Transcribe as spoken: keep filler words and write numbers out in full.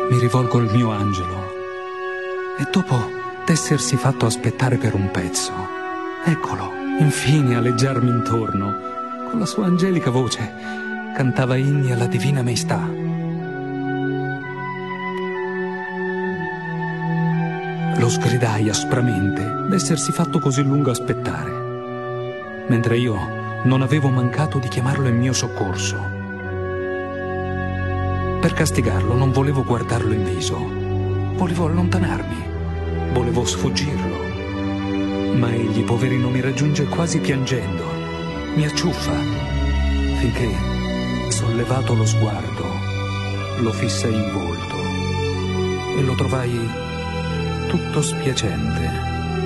Mi rivolgo al mio angelo e dopo d'essersi fatto aspettare per un pezzo, eccolo, infine aleggiarmi intorno, con la sua angelica voce cantava inni alla divina maestà. Lo sgridai aspramente d'essersi fatto così lungo aspettare, mentre io non avevo mancato di chiamarlo in mio soccorso. Per castigarlo non volevo guardarlo in viso, volevo allontanarmi, volevo sfuggirlo. Ma egli, poverino, mi raggiunge quasi piangendo, mi acciuffa, finché, sollevato lo sguardo, lo fissai in volto e lo trovai tutto spiacente.